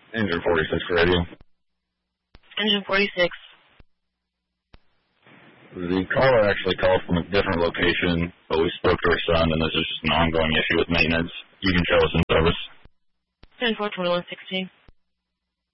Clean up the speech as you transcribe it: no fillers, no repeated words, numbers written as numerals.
Engine 46 radio. Engine 46. The caller actually called from a different location, but we spoke to her son, and this is just an ongoing issue with maintenance. You can show us in service. 10-4-21-16.